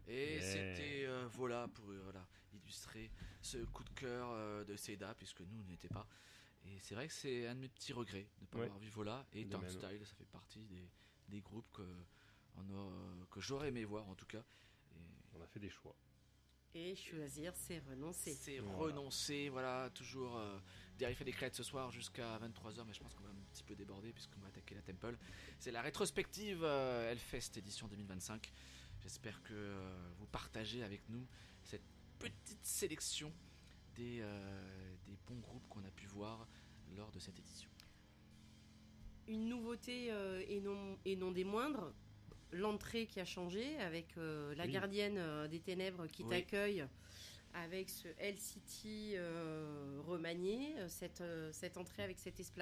Et c'était voilà pour illustrer ce coup de cœur de Seda, puisque nous n'étions pas. Et c'est vrai que c'est un de mes petits regrets de ne pas avoir vu Vola. Et Turnstile, ça fait partie des groupes que j'aurais aimé voir en tout cas. Et on a fait des choix. Et choisir, c'est renoncer. C'est renoncer, voilà, toujours. D'ailleurs, il fait des crêtes ce soir jusqu'à 23h, mais je pense qu'on va un petit peu déborder puisqu'on va attaquer la Temple. C'est la rétrospective Hellfest édition 2025. J'espère que vous partagez avec nous cette petite sélection des bons groupes qu'on a pu voir lors de cette édition. Une nouveauté et non des moindres, l'entrée qui a changé avec la gardienne des ténèbres qui t'accueille avec ce Hell City remanié, cette entrée avec cette esplanade